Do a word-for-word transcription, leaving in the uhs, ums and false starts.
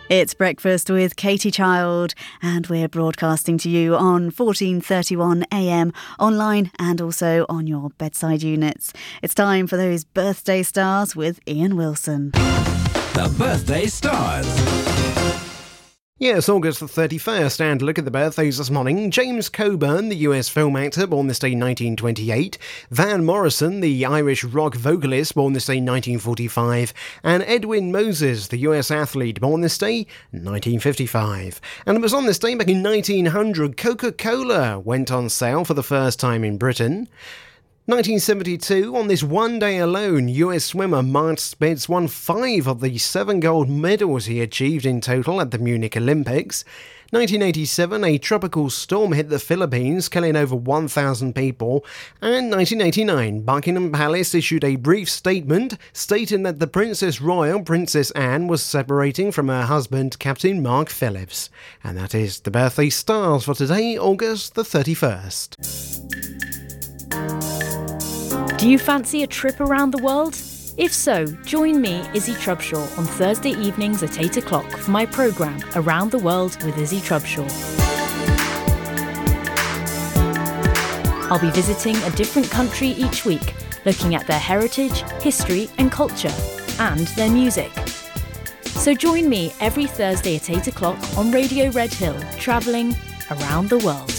It's Breakfast with Katie Child, and we're broadcasting to you on fourteen thirty-one A M, online and also on your bedside units. It's time for those birthday stars with Ian Wilson. The Birthday Stars. Yes, August the thirty-first, and look at the birthdays this morning. James Coburn, the U S film actor, born this day nineteen twenty-eight. Van Morrison, the Irish rock vocalist, born this day nineteen forty-five. And Edwin Moses, the U S athlete, born this day nineteen fifty-five. And it was on this day back in nineteen hundred, Coca-Cola went on sale for the first time in Britain. nineteen seventy-two, on this one day alone, U S swimmer Mart Spitz won five of the seven gold medals he achieved in total at the Munich Olympics. nineteen eighty-seven, a tropical storm hit the Philippines, killing over one thousand people. And nineteen eighty-nine, Buckingham Palace issued a brief statement stating that the Princess Royal, Princess Anne, was separating from her husband, Captain Mark Phillips. And that is the birthday stars for today, August the thirty-first. Do you fancy a trip around the world? If so, join me, Izzy Trubshaw, on Thursday evenings at eight o'clock for my programme Around the World with Izzy Trubshaw. I'll be visiting a different country each week, looking at their heritage, history and culture, and their music. So join me every Thursday at eight o'clock on Radio Red Hill, travelling around the world.